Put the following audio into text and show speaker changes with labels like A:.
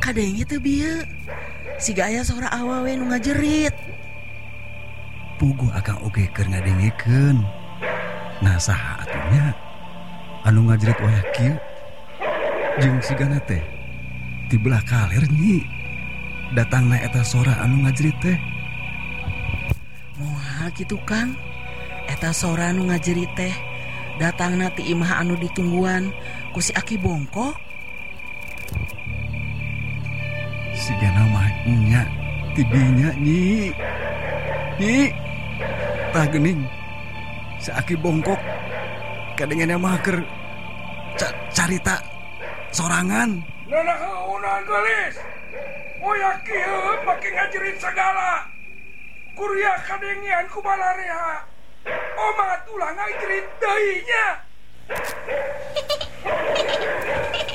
A: kadenge teu bieu. Siga aya sora awawe nu ngajerit.
B: Puguh akang oge keur ngadengekeun. Nah saha atunya anu ngajerit wayah kieu? Jeung sigana teh ti belah kaler nyi. Datangna eta sora anu ngajerit teh.
A: Moal kitu Kang. Eta sora anu ngajerit teh datangna ti imah anu ditungguan ku si Aki Bongkok.
B: Sigana mah nya ti dinya nyi. Nyi, tah geuning si Aki Bongkok kadengena mah keur carita sorangan.
C: Nanaon gelis? Moya kieu make ngajerit segala. Kuria kadengian ku balareha. Oma tulang ngajerit deui nya.